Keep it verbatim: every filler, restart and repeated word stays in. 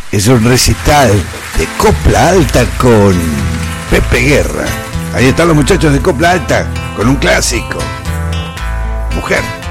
es un recital de Copla Alta con Pepe Guerra. Ahí están los muchachos de Copla Alta con un clásico, Mujer.